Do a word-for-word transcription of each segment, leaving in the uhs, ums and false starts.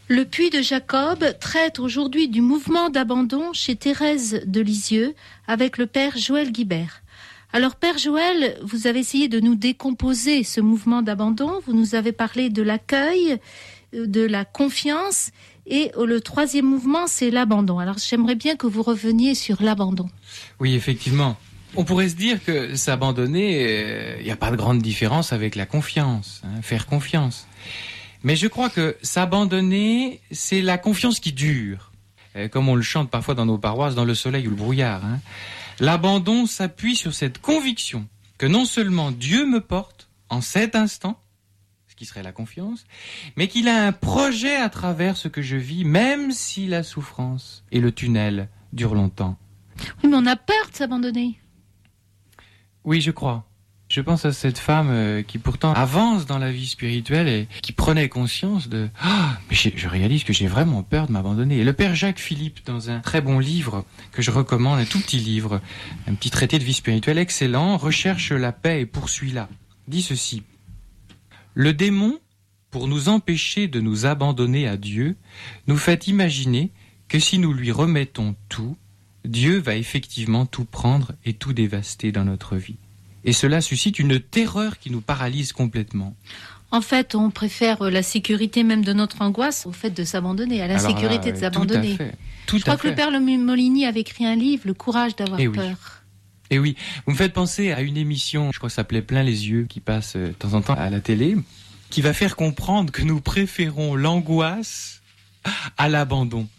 Le Puits de Jacob traite aujourd'hui du mouvement d'abandon chez Thérèse de Lisieux avec le père Joël Guibert. Alors père Joël, vous avez essayé de nous décomposer ce mouvement d'abandon, vous nous avez parlé de l'accueil, de la confiance et le troisième mouvement c'est l'abandon. Alors j'aimerais bien que vous reveniez sur l'abandon. Oui, effectivement. On pourrait se dire que s'abandonner, il n'y a pas de grande différence avec la confiance, hein, faire confiance. Mais je crois que s'abandonner, c'est la confiance qui dure. Comme on le chante parfois dans nos paroisses, dans le soleil ou le brouillard. Hein. L'abandon s'appuie sur cette conviction que non seulement Dieu me porte en cet instant, ce qui serait la confiance, mais qu'il a un projet à travers ce que je vis, même si la souffrance et le tunnel durent longtemps. Oui, mais on a peur de s'abandonner. Oui, je crois. Je pense à cette femme euh, qui pourtant avance dans la vie spirituelle et qui prenait conscience de ah, mais je réalise que j'ai vraiment peur de m'abandonner. Et le père Jacques Philippe, dans un très bon livre que je recommande, un tout petit livre, un petit traité de vie spirituelle excellent, Recherche la paix et poursuis-la, dit ceci. Le démon, pour nous empêcher de nous abandonner à Dieu, nous fait imaginer que si nous lui remettons tout, Dieu va effectivement tout prendre et tout dévaster dans notre vie. Et cela suscite une terreur qui nous paralyse complètement. En fait, on préfère la sécurité même de notre angoisse au fait de s'abandonner, à l'insécurité de s'abandonner. Tout à fait. Tout Je crois à que fait. le père Moligny avait écrit un livre, Le courage d'avoir Et peur. Oui. Et oui, vous me faites penser à une émission, je crois que ça s'appelait Plein les yeux, qui passe de temps en temps à la télé, qui va faire comprendre que nous préférons l'angoisse à l'abandon.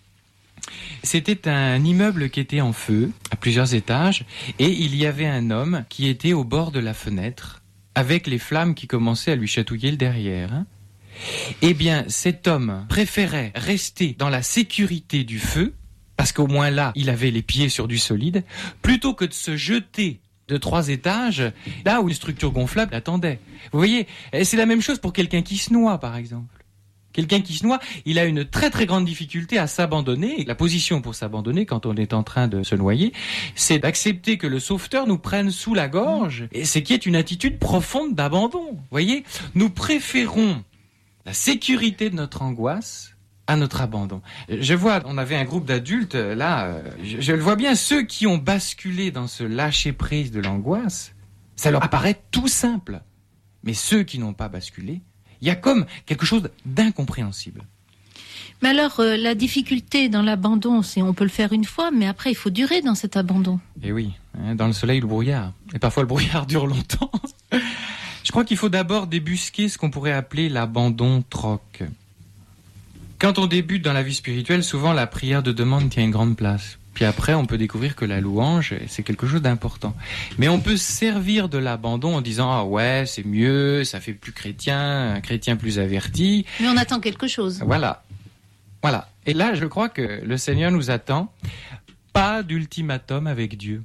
C'était un immeuble qui était en feu, à plusieurs étages, et il y avait un homme qui était au bord de la fenêtre, avec les flammes qui commençaient à lui chatouiller le derrière. Hein. Eh bien, cet homme préférait rester dans la sécurité du feu, parce qu'au moins là, il avait les pieds sur du solide, plutôt que de se jeter de trois étages, là où une structure gonflable l'attendait. Vous voyez, c'est la même chose pour quelqu'un qui se noie, par exemple. Quelqu'un qui se noie, il a une très très grande difficulté à s'abandonner. La position pour s'abandonner quand on est en train de se noyer, c'est d'accepter que le sauveteur nous prenne sous la gorge. Et c'est qui est une attitude profonde d'abandon. Vous voyez, nous préférons la sécurité de notre angoisse à notre abandon. Je vois, on avait un groupe d'adultes, là, je, je le vois bien, ceux qui ont basculé dans ce lâcher-prise de l'angoisse, ça leur apparaît tout simple. Mais ceux qui n'ont pas basculé, il y a comme quelque chose d'incompréhensible. Mais alors, euh, la difficulté dans l'abandon, c'est on peut le faire une fois, mais après, il faut durer dans cet abandon. Et oui, hein, dans le soleil, le brouillard. Et parfois, le brouillard dure longtemps. Je crois qu'il faut d'abord débusquer ce qu'on pourrait appeler l'abandon troc. Quand on débute dans la vie spirituelle, souvent, la prière de demande tient une grande place. Puis après, on peut découvrir que la louange, c'est quelque chose d'important. Mais on peut se servir de l'abandon en disant « Ah ouais, c'est mieux, ça fait plus chrétien, un chrétien plus averti. » Mais on attend quelque chose. Voilà. Voilà. Et là, je crois que le Seigneur nous attend. Pas d'ultimatum avec Dieu.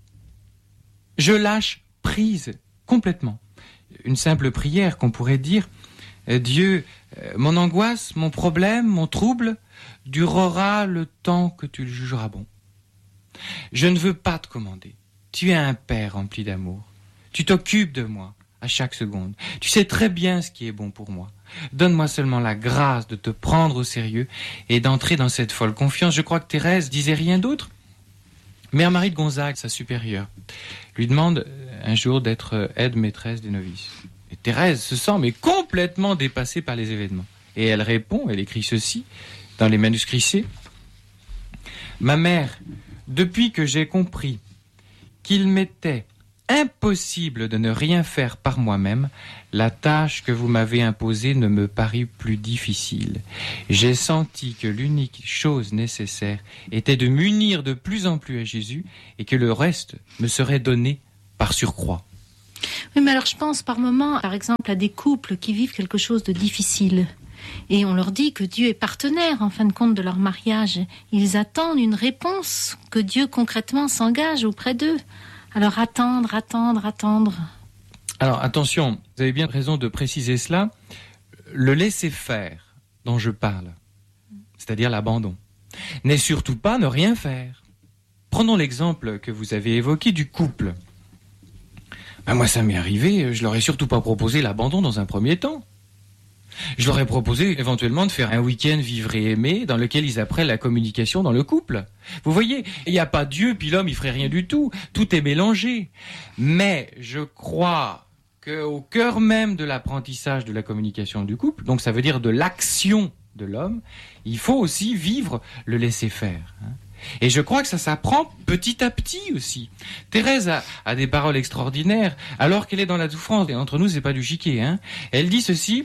Je lâche prise complètement. Une simple prière qu'on pourrait dire « Dieu, mon angoisse, mon problème, mon trouble durera le temps que tu le jugeras bon. Je ne veux pas te commander. Tu es un père rempli d'amour. Tu t'occupes de moi à chaque seconde. Tu sais très bien ce qui est bon pour moi. Donne-moi seulement la grâce de te prendre au sérieux et d'entrer dans cette folle confiance. » Je crois que Thérèse disait rien d'autre. Mère Marie de Gonzague, sa supérieure, lui demande un jour d'être aide-maîtresse des novices. Et Thérèse se sent mais complètement dépassée par les événements. Et elle répond, elle écrit ceci dans les manuscrits C. « Ma mère, depuis que j'ai compris qu'il m'était impossible de ne rien faire par moi-même, la tâche que vous m'avez imposée ne me parut plus difficile. J'ai senti que l'unique chose nécessaire était de m'unir de plus en plus à Jésus et que le reste me serait donné par surcroît. » Oui, mais alors je pense par moment, par exemple, à des couples qui vivent quelque chose de difficile. Et on leur dit que Dieu est partenaire, en fin de compte, de leur mariage. Ils attendent une réponse, que Dieu concrètement s'engage auprès d'eux. Alors attendre, attendre, attendre. Alors attention, vous avez bien raison de préciser cela. Le laisser-faire dont je parle, c'est-à-dire l'abandon, n'est surtout pas ne rien faire. Prenons l'exemple que vous avez évoqué du couple. Ben moi, ça m'est arrivé, je leur ai surtout pas proposé l'abandon dans un premier temps. Je leur ai proposé éventuellement de faire un week-end vivre et aimer dans lequel ils apprennent la communication dans le couple. Vous voyez, il n'y a pas Dieu, puis l'homme, il ferait rien du tout. Tout est mélangé. Mais je crois qu'au cœur même de l'apprentissage de la communication du couple, donc ça veut dire de l'action de l'homme, il faut aussi vivre le laisser-faire. Hein. Et je crois que ça s'apprend petit à petit aussi. Thérèse a, a des paroles extraordinaires, alors qu'elle est dans la souffrance. Et entre nous, c'est pas du chiquet. Hein. Elle dit ceci: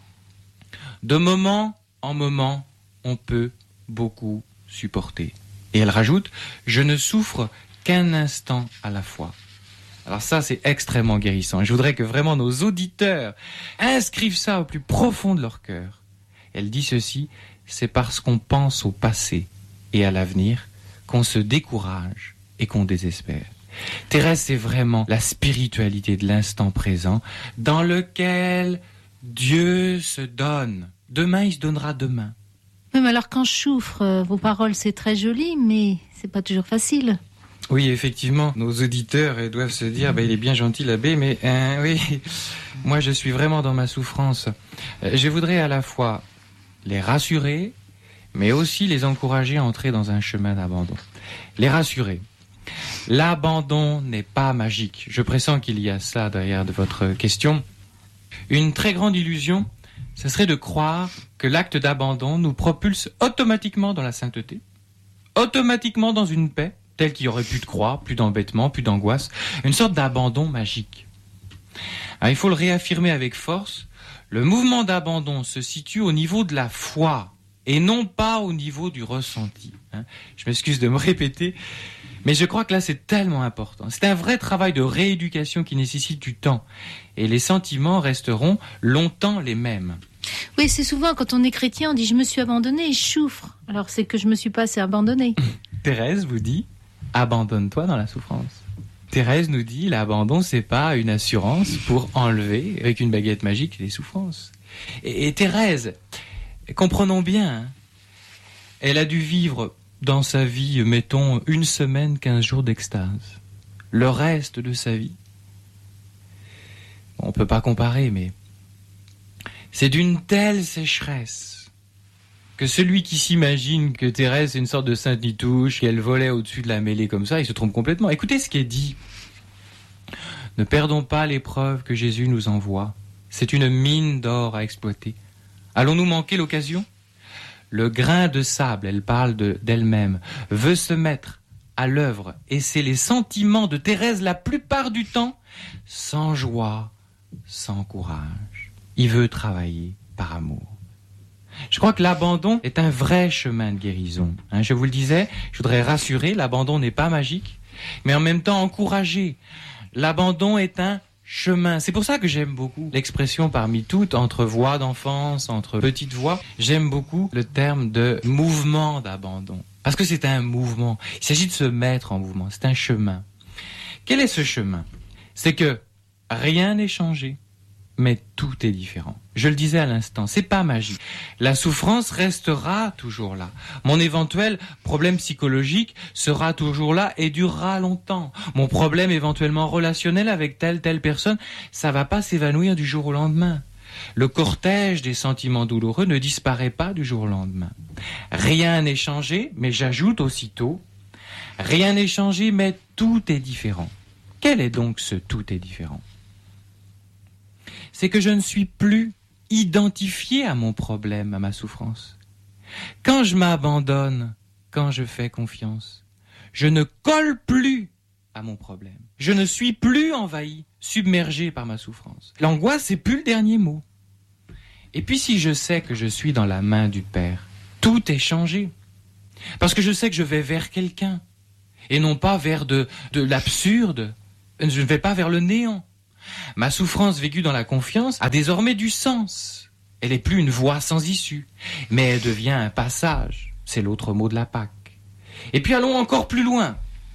de moment en moment, on peut beaucoup supporter. Et elle rajoute: je ne souffre qu'un instant à la fois. Alors ça, c'est extrêmement guérissant. Et je voudrais que vraiment nos auditeurs inscrivent ça au plus profond de leur cœur. Elle dit ceci: c'est parce qu'on pense au passé et à l'avenir qu'on se décourage et qu'on désespère. Thérèse, c'est vraiment la spiritualité de l'instant présent dans lequel Dieu se donne. Demain, il se donnera demain. Oui, mais alors quand je souffre, euh, vos paroles, c'est très joli, mais c'est pas toujours facile. Oui, effectivement, nos auditeurs ils doivent se dire, bah, il est bien gentil l'abbé, mais euh, oui, moi je suis vraiment dans ma souffrance. Euh, je voudrais à la fois les rassurer, mais aussi les encourager à entrer dans un chemin d'abandon. Les rassurer. L'abandon n'est pas magique. Je pressens qu'il y a ça derrière de votre question. Une très grande illusion, ce serait de croire que l'acte d'abandon nous propulse automatiquement dans la sainteté, automatiquement dans une paix, telle qu'il n'y aurait plus de croix, plus d'embêtement, plus d'angoisse, une sorte d'abandon magique. Alors, il faut le réaffirmer avec force, le mouvement d'abandon se situe au niveau de la foi, et non pas au niveau du ressenti. Hein. Je m'excuse de me répéter, mais je crois que là c'est tellement important. C'est un vrai travail de rééducation qui nécessite du temps, et les sentiments resteront longtemps les mêmes. Oui, c'est souvent quand on est chrétien, on dit je me suis abandonné et je souffre. Alors c'est que je me suis pas assez abandonné. Thérèse vous dit abandonne-toi dans la souffrance. Thérèse nous dit l'abandon c'est pas une assurance pour enlever avec une baguette magique les souffrances. Et, et Thérèse, comprenons bien, hein, elle a dû vivre dans sa vie, mettons, une semaine, quinze jours d'extase. Le reste de sa vie, on peut pas comparer, mais c'est d'une telle sécheresse que celui qui s'imagine que Thérèse est une sorte de sainte nitouche, qu'elle volait au-dessus de la mêlée comme ça, il se trompe complètement. Écoutez ce qui est dit. Ne perdons pas l'épreuve que Jésus nous envoie. C'est une mine d'or à exploiter. Allons-nous manquer l'occasion ? Le grain de sable, elle parle de, d'elle-même, veut se mettre à l'œuvre, et c'est les sentiments de Thérèse la plupart du temps, sans joie, sans courage. Il veut travailler par amour. Je crois que l'abandon est un vrai chemin de guérison. Hein, je vous le disais, je voudrais rassurer, l'abandon n'est pas magique, mais en même temps encourager. L'abandon est un chemin. C'est pour ça que j'aime beaucoup l'expression parmi toutes, entre voix d'enfance, entre petites voix. J'aime beaucoup le terme de mouvement d'abandon. Parce que c'est un mouvement. Il s'agit de se mettre en mouvement. C'est un chemin. Quel est ce chemin ? C'est que rien n'est changé, mais tout est différent. Je le disais à l'instant, c'est pas magique. La souffrance restera toujours là. Mon éventuel problème psychologique sera toujours là et durera longtemps. Mon problème éventuellement relationnel avec telle telle personne, ça va pas s'évanouir du jour au lendemain. Le cortège des sentiments douloureux ne disparaît pas du jour au lendemain. Rien n'est changé, mais j'ajoute aussitôt, rien n'est changé, mais tout est différent. Quel est donc ce tout est différent ? C'est que je ne suis plus identifié à mon problème, à ma souffrance. Quand je m'abandonne, quand je fais confiance, je ne colle plus à mon problème. Je ne suis plus envahi, submergé par ma souffrance. L'angoisse, c'est plus le dernier mot. Et puis si je sais que je suis dans la main du Père, tout est changé. Parce que je sais que je vais vers quelqu'un, et non pas vers de, de l'absurde. Je ne vais pas vers le néant. Ma souffrance vécue dans la confiance a désormais du sens. Elle n'est plus une voie sans issue, mais elle devient un passage. C'est l'autre mot de la Pâque. Et puis allons encore plus loin.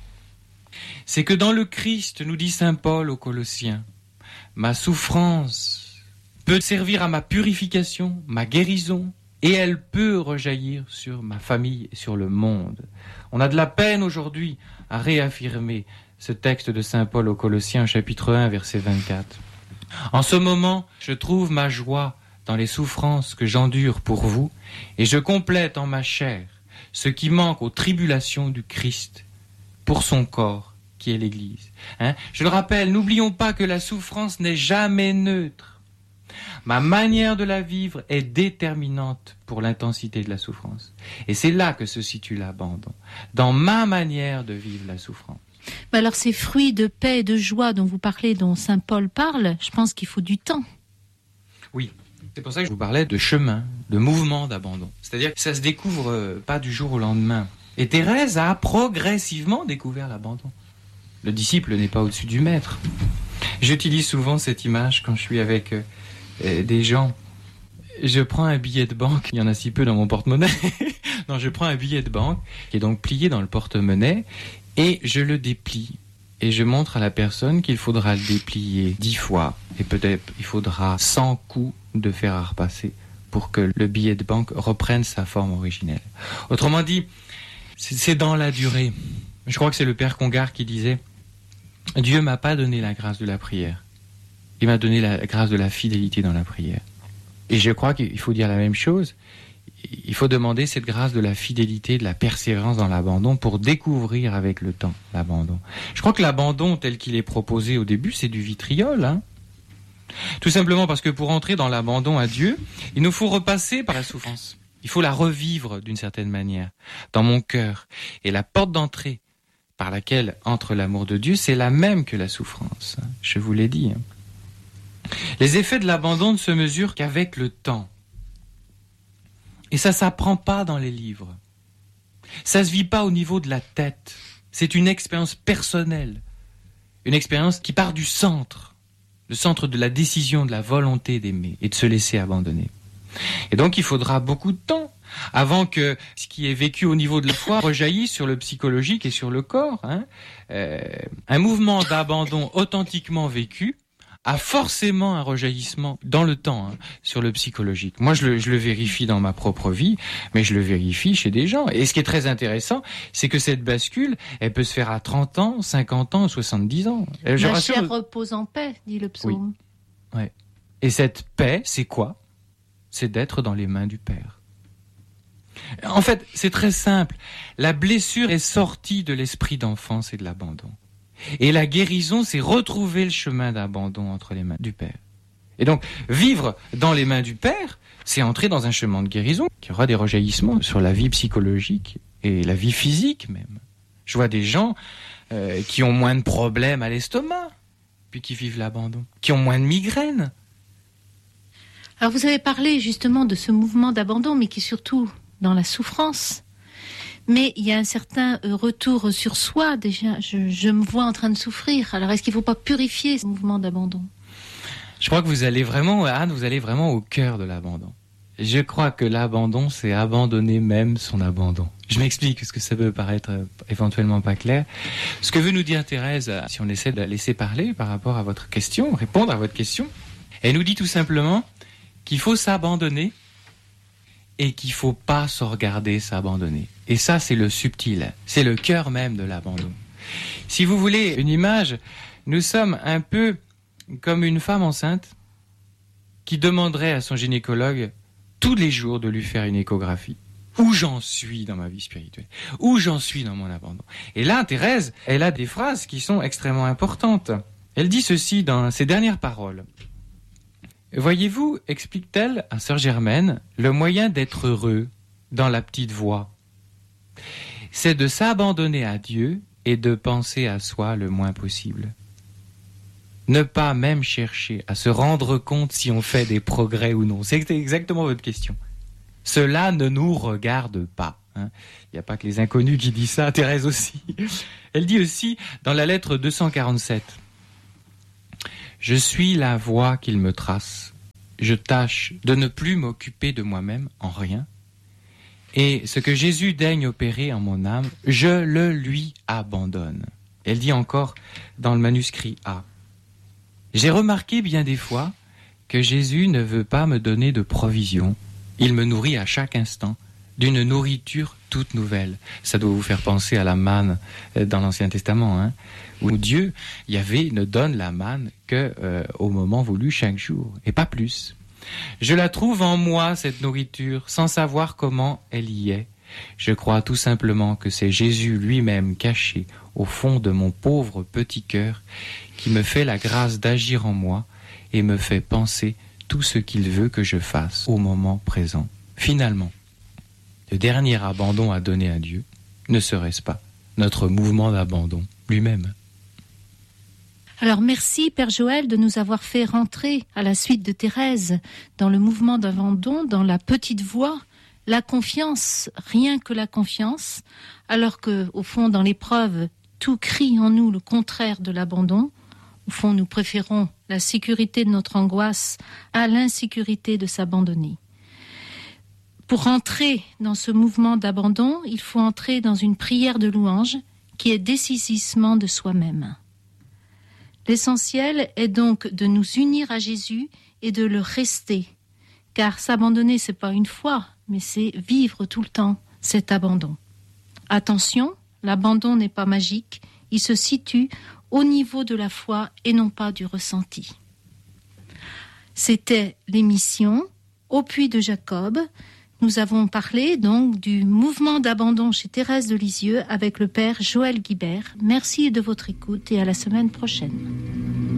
C'est que dans le Christ, nous dit saint Paul aux Colossiens, ma souffrance peut servir à ma purification, ma guérison, et elle peut rejaillir sur ma famille et sur le monde. On a de la peine aujourd'hui à réaffirmer ce texte de saint Paul aux Colossiens, chapitre un, verset vingt-quatre. En ce moment, je trouve ma joie dans les souffrances que j'endure pour vous, et je complète en ma chair ce qui manque aux tribulations du Christ pour son corps, qui est l'Église. Hein? Je le rappelle, n'oublions pas que la souffrance n'est jamais neutre. Ma manière de la vivre est déterminante pour l'intensité de la souffrance. Et c'est là que se situe l'abandon, dans ma manière de vivre la souffrance. Mais alors ces fruits de paix et de joie dont vous parlez, dont saint Paul parle, je pense qu'il faut du temps. Oui, c'est pour ça que je vous parlais de chemin, de mouvement d'abandon. C'est-à-dire que ça ne se découvre pas du jour au lendemain. Et Thérèse a progressivement découvert l'abandon. Le disciple n'est pas au-dessus du maître. J'utilise souvent cette image quand je suis avec euh, des gens. Je prends un billet de banque, il y en a si peu dans mon porte-monnaie. Non, je prends un billet de banque qui est donc plié dans le porte-monnaie et je le déplie. Et je montre à la personne qu'il faudra le déplier dix fois et peut-être il faudra cent coups de fer à repasser pour que le billet de banque reprenne sa forme originelle. Autrement dit, c'est dans la durée. Je crois que c'est le père Congar qui disait « Dieu m'a pas donné la grâce de la prière. Il m'a donné la grâce de la fidélité dans la prière. » Et je crois qu'il faut dire la même chose. Il faut demander cette grâce de la fidélité, de la persévérance dans l'abandon pour découvrir avec le temps l'abandon. Je crois que l'abandon tel qu'il est proposé au début, c'est du vitriol. Hein. Tout simplement parce que pour entrer dans l'abandon à Dieu, il nous faut repasser par la souffrance. Il faut la revivre d'une certaine manière, dans mon cœur. Et la porte d'entrée par laquelle entre l'amour de Dieu, c'est la même que la souffrance. Je vous l'ai dit. Les effets de l'abandon ne se mesurent qu'avec le temps. Et ça ne s'apprend pas dans les livres. Ça ne se vit pas au niveau de la tête. C'est une expérience personnelle. Une expérience qui part du centre. Le centre de la décision, de la volonté d'aimer et de se laisser abandonner. Et donc il faudra beaucoup de temps avant que ce qui est vécu au niveau de la foi rejaillisse sur le psychologique et sur le corps. Hein. Euh, un mouvement d'abandon authentiquement vécu a forcément un rejaillissement dans le temps hein, sur le psychologique. Moi, je le, je le vérifie dans ma propre vie, mais je le vérifie chez des gens. Et ce qui est très intéressant, c'est que cette bascule, elle peut se faire à trente ans, cinquante ans, soixante-dix ans. Je La rassure... chair repose en paix, dit le psaume. Oui. Ouais. Et cette paix, c'est quoi ? C'est d'être dans les mains du Père. En fait, c'est très simple. La blessure est sortie de l'esprit d'enfance et de l'abandon. Et la guérison, c'est retrouver le chemin d'abandon entre les mains du Père. Et donc, vivre dans les mains du Père, c'est entrer dans un chemin de guérison qui aura des rejaillissements sur la vie psychologique et la vie physique même. Je vois des gens euh, qui ont moins de problèmes à l'estomac, puis qui vivent l'abandon, qui ont moins de migraines. Alors vous avez parlé justement de ce mouvement d'abandon, mais qui est surtout dans la souffrance. Mais il y a un certain retour sur soi, déjà. Je, je me vois en train de souffrir. Alors est-ce qu'il ne faut pas purifier ce mouvement d'abandon ? Je crois que vous allez vraiment, Anne, vous allez vraiment au cœur de l'abandon. Je crois que l'abandon, c'est abandonner même son abandon. Je m'explique, parce que ça peut paraître euh, éventuellement pas clair. Ce que veut nous dire Thérèse, si on essaie de la laisser parler par rapport à votre question, répondre à votre question, elle nous dit tout simplement qu'il faut s'abandonner et qu'il ne faut pas se regarder s'abandonner. Et ça, c'est le subtil, c'est le cœur même de l'abandon. Si vous voulez une image, nous sommes un peu comme une femme enceinte qui demanderait à son gynécologue tous les jours de lui faire une échographie. Où j'en suis dans ma vie spirituelle ? Où j'en suis dans mon abandon ? Et là, Thérèse, elle a des phrases qui sont extrêmement importantes. Elle dit ceci dans ses dernières paroles. Voyez-vous, explique-t-elle à sœur Germaine, le moyen d'être heureux dans la petite voie, c'est de s'abandonner à Dieu et de penser à soi le moins possible. Ne pas même chercher à se rendre compte si on fait des progrès ou non. C'est exactement votre question. Cela ne nous regarde pas. Hein. Il n'y a pas que les inconnus qui disent ça, Thérèse aussi. Elle dit aussi dans la lettre deux cent quarante-sept, « Je suis la voie qu'il me trace. Je tâche de ne plus m'occuper de moi-même en rien. Et ce que Jésus daigne opérer en mon âme, je le lui abandonne. » Elle dit encore dans le manuscrit A, « J'ai remarqué bien des fois que Jésus ne veut pas me donner de provision. Il me nourrit à chaque instant d'une nourriture toute nouvelle. » Ça doit vous faire penser à la manne dans l'Ancien Testament, hein, où Dieu, Yahvé, ne donne la manne que euh, au moment voulu chaque jour, et pas plus. Je la trouve en moi, cette nourriture, sans savoir comment elle y est. Je crois tout simplement que c'est Jésus lui-même caché au fond de mon pauvre petit cœur qui me fait la grâce d'agir en moi et me fait penser tout ce qu'il veut que je fasse au moment présent. Finalement, le dernier abandon à donner à Dieu, ne serait-ce pas notre mouvement d'abandon lui-même? Alors merci Père Joël de nous avoir fait rentrer à la suite de Thérèse dans le mouvement d'abandon, dans la petite voie, la confiance, rien que la confiance, alors que au fond dans l'épreuve, tout crie en nous le contraire de l'abandon. Au fond, nous préférons la sécurité de notre angoisse à l'insécurité de s'abandonner. Pour entrer dans ce mouvement d'abandon, il faut entrer dans une prière de louange qui est dessaisissement de soi-même. L'essentiel est donc de nous unir à Jésus et de le rester, car s'abandonner, c'est pas une fois, mais c'est vivre tout le temps cet abandon. Attention, l'abandon n'est pas magique, il se situe au niveau de la foi et non pas du ressenti. C'était l'émission Au Puits de Jacob. Nous avons parlé donc du mouvement d'abandon chez Thérèse de Lisieux avec le Père Joël Guibert. Merci de votre écoute et à la semaine prochaine.